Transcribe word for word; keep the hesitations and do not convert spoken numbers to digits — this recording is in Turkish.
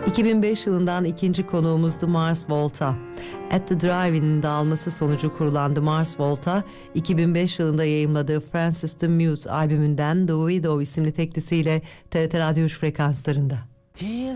iki bin beş yılından ikinci konuğumuzdu Mars Volta. At the Drive-in'in dağılması sonucu kurulan The Mars Volta, iki bin beş yılında yayımladığı Francis the Muse albümünden The Widow isimli teklisiyle T R T Radyo üç frekanslarında.